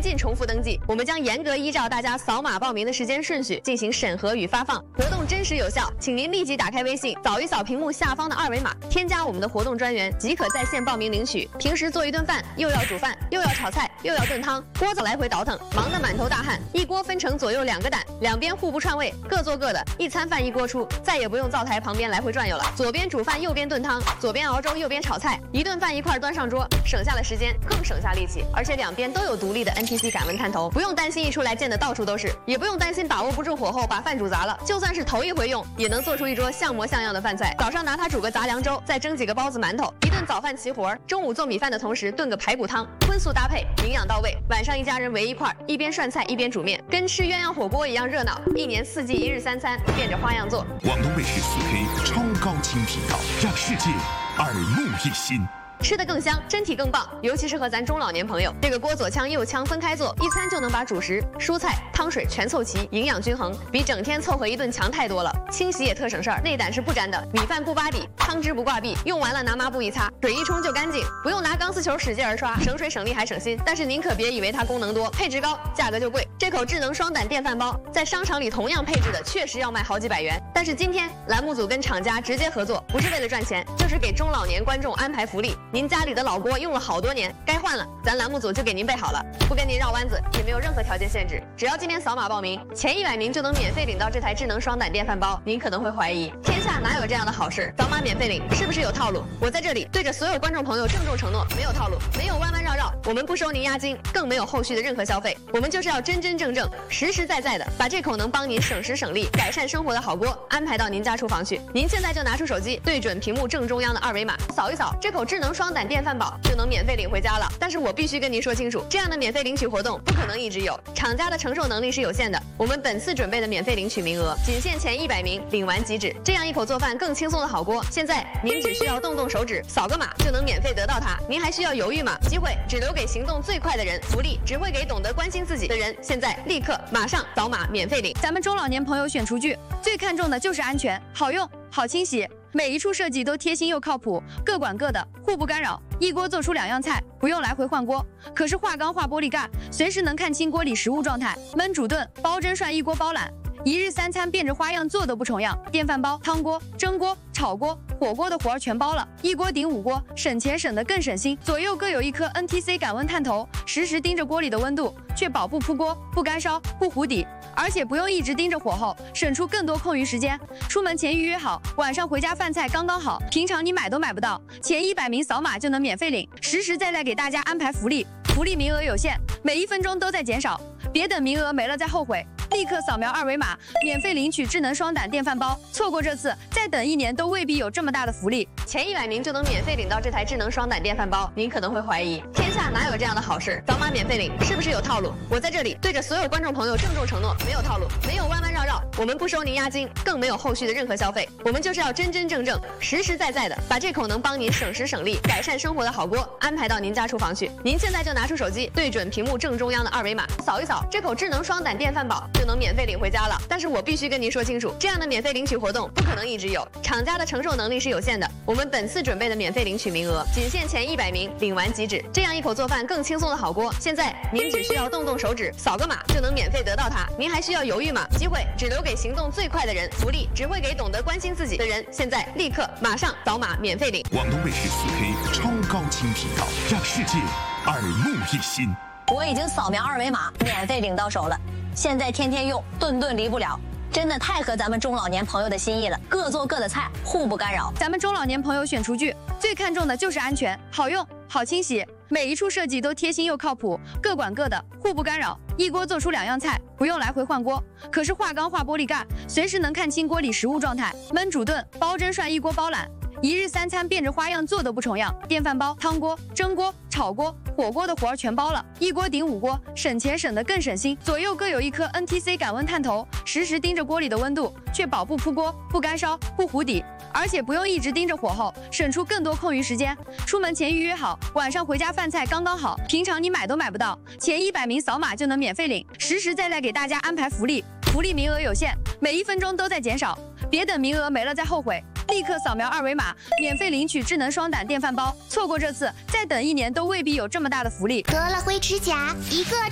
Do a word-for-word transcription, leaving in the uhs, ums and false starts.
禁重复登记。我们将严格依照大家扫码报名的时间顺序进行审核与发放，活动真实有效，请您立即打开微信，扫一扫屏幕下方的二维码，添加我们的活动专员，即可在线报名领取。平时做一顿饭，又要煮饭，又要炒菜，又要炖汤，锅子来回倒腾，忙得满头大汗。一锅分成左右两个胆，两边互不串位，各做各的，一餐饭一锅出，再也不用灶台旁边来回转悠了。左边煮饭，右边炖汤，左边熬粥，右边炒菜，一顿饭一块端上桌，省下了时间，更省下力气，而且两边都有独立的 N T C 感温探头，不用担心一出来溅得到处都是，也不用担心把握不住火候把饭煮砸了。就算是头一回用，也能做出一桌像模像样的饭菜。早上拿它煮个杂粮粥，再蒸几个包子馒头，一顿早饭齐活。中午做米饭的同时炖个排骨汤，荤素搭配，营养到位。晚上一家人围一块，一边涮菜一边煮面，跟吃鸳鸯火锅一样热闹。一年四季一日三餐，变着花样做。 广东卫视四 K 超高清频道，让世界耳目一新。 吃得更香，身体更棒，尤其适合咱中老年朋友。这个锅左腔右腔分开做，一餐就能把主食、蔬菜、汤水全凑齐，营养均衡，比整天凑合一顿强太多了。清洗也特省事儿，内胆是不粘的，米饭不扒底，汤汁不挂壁，用完了拿抹布一擦，水一冲就干净，不用拿钢丝球使劲儿刷，省水省力还省心。但是您可别以为它功能多，配置高，价格就贵。这口智能双胆电饭煲在商场里同样配置的，确实要卖好几百元。但是今天栏目组跟厂家直接合作，不是为了赚钱，就是给中老年观众安排福利。您家里的老锅用了好多年，该换了，咱栏目组就给您备好了，不跟您绕弯子，也没有任何条件限制，只要今天扫码报名，前一百名就能免费领到这台智能双胆电饭煲。您可能会怀疑，天下哪有这样的好事？扫码免费领是不是有套路？我在这里对着所有观众朋友郑重承诺，没有套路，没有弯弯绕绕，我们不收您押金，更没有后续的任何消费，我们就是要真真正正、实实在在的把这口能帮您省时省力、改善生活的好锅安排到您家厨房去。您现在就拿出手机，对准屏幕正中央的二维码，扫一扫，这口智能双胆电饭煲就能免费领回家了。但是我必须跟您说清楚，这样的免费领取活动不可能一直有，厂家的承受能力是有限的。我们本次准备的免费领取名额仅限前一百名，领完即止。这样一口做饭更轻松的好锅，现在您只需要动动手指，扫个码就能免费得到它。您还需要犹豫吗？机会只留给行动最快的人，福利只会给懂得关心自己的人。现在立刻马上扫码免费领。 咱们中老年朋友选厨具最看重的就是安全、好用、好清洗。每一处设计都贴心又靠谱，各管各的，互不干扰，一锅做出两样菜，不用来回换锅。可是化钢化玻璃盖，随时能看清锅里食物状态。焖煮炖、煲蒸涮一锅包揽，一日三餐变着花样做都不重样。电饭煲、汤锅、蒸锅、炒锅、火锅的活儿全包了，一锅顶五锅，省钱省得更省心。左右各有一颗 N T C 感温探头，实时盯着锅里的温度，确保不扑锅、不干烧、不糊底。而且不用一直盯着火候，省出更多空余时间。出门前预约好，晚上回家饭菜刚刚好。平常你买都买不到，前一百名扫码就能免费领，实实在在给大家安排福利。福利名额有限，每一分钟都在减少，别等名额没了再后悔。立刻扫描二维码，免费领取智能双胆电饭煲。错过这次，再等一年都未必有这么大的福利。 前一百名就能免费领到这台智能双胆电饭煲。您可能会怀疑，天下哪有这样的好事？扫码免费领是不是有套路？我在这里对着所有观众朋友郑重承诺，没有套路，没有弯弯绕绕，我们不收您押金，更没有后续的任何消费，我们就是要真真正正、实实在在的把这口能帮您省时省力、改善生活的好锅安排到您家厨房去。您现在就拿出手机，对准屏幕正中央的二维码，扫一扫，这口智能双胆电饭煲就能免费领回家了。但是我必须跟您说清楚，这样的免费领取活动不可能一直有，厂家的承受能力是有限的。我们本次准备的免费领取名额仅限前一百名，领完即止。这样一口做饭更轻松的好锅，现在您只需要动动手指，扫个码就能免费得到它。您还需要犹豫吗？机会只留给行动最快的人，福利只会给懂得关心自己的人。现在立刻马上扫码免费领。 广东卫视四 K 超高清频道，让世界耳目一新。 我已经扫描二维码，免费领到手了。现在天天用，顿顿离不了，真的太合咱们中老年朋友的心意了。各做各的菜，互不干扰。 咱们中老年朋友选厨具最看重的就是安全、好用、好清洗。每一处设计都贴心又靠谱，各管各的，互不干扰，一锅做出两样菜，不用来回换锅。可是化钢化玻璃盖，随时能看清锅里食物状态。焖煮炖、煲蒸涮一锅包揽，一日三餐变着花样做都不重样。电饭煲、汤锅、蒸锅、炒锅、火锅的活儿全包了，一锅顶五锅，省钱省得更省心。左右各有一颗 N T C 感温探头，实时盯着锅里的温度，确保不扑锅、不干烧、不糊底。而且不用一直盯着火候，省出更多空余时间。出门前预约好，晚上回家饭菜刚刚好。平常你买都买不到，前一百名扫码就能免费领，实实在在给大家安排福利。福利名额有限，每一分钟都在减少，别等名额没了再后悔。立刻扫描二维码，免费领取智能双胆电饭煲。错过这次，再等一年都未必有这么大的福利。 得了灰指甲，一个